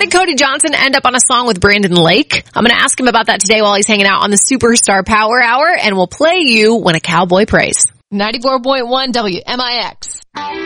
did Cody Johnson end up on a song with Brandon Lake? I'm going to ask him about that today while he's hanging out on the Superstar Power Hour, and we'll play you When a Cowboy Prays. 94.1 WMIX.